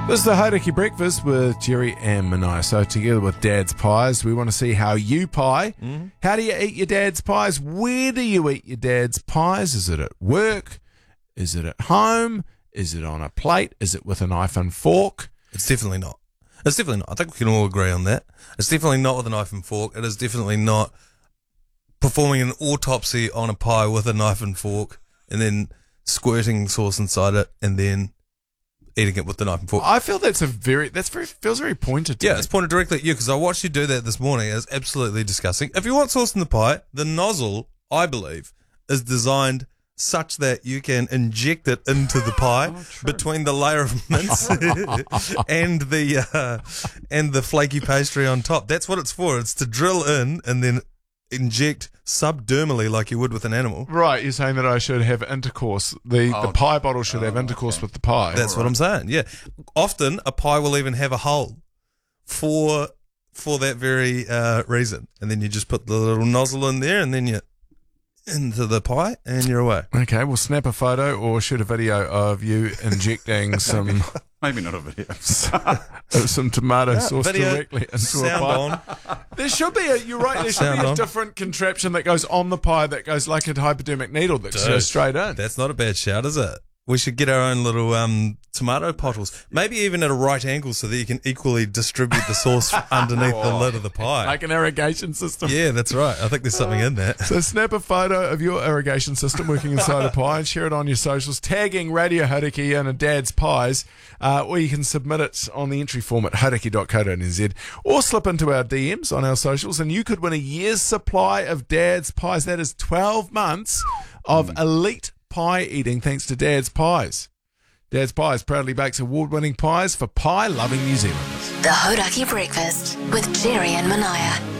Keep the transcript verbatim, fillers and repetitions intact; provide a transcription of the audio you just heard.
This is the Hauraki Breakfast with Jerry and Manai. So together with Dad's Pies, we want to see how you pie. Mm-hmm. How do you eat your dad's pies? Where do you eat your dad's pies? Is it at work? Is it at home? Is it on a plate? Is it with a knife and fork? It's definitely not. It's definitely not. I think we can all agree on that. It's definitely not with a knife and fork. It is definitely not performing an autopsy on a pie with a knife and fork and then squirting sauce inside it and then eating it with the knife and fork. I feel that's a very, that's very, feels very pointed to Yeah, me. it's pointed directly at you because I watched you do that this morning. It's absolutely disgusting. If you want sauce in the pie, the nozzle, I believe, is designed such that you can inject it into the pie oh, between the layer of mince and the uh, and the flaky pastry on top. That's what it's for. It's to drill in and then inject subdermally like you would with an animal. Right, you're saying that I should have intercourse. The Oh, the pie bottle should oh, have intercourse okay. with the pie. That's what I'm saying. Yeah. Often a pie will even have a hole for for that very uh, reason, and then you just put the little nozzle in there, and then you into the pie, and you're away. Okay, we'll snap a photo or shoot a video of you injecting some Maybe not a video. some tomato Yeah, sauce video, directly into a sound pie. on. There should be a, you're right, there should Sound be a on. different contraption that goes on the pie that goes like a hypodermic needle that Dude, goes straight in. That's not a bad shout, is it? We should get our own little um, tomato pottles, maybe even at a right angle so that you can equally distribute the sauce underneath the lid of the pie. Like an irrigation system. Yeah, that's right. I think there's something in that. So snap a photo of your irrigation system working inside a pie and share it on your socials, tagging Radio Hauraki and a Dad's Pies, uh, or you can submit it on the entry form at hauraki dot co dot n z or slip into our D Ms on our socials and you could win a year's supply of Dad's Pies. That is twelve months of mm. elite pie eating thanks to Dad's Pies. Dad's Pies proudly bakes award-winning pies for pie-loving New Zealanders. The Hauraki Breakfast with Jerry and Manaya.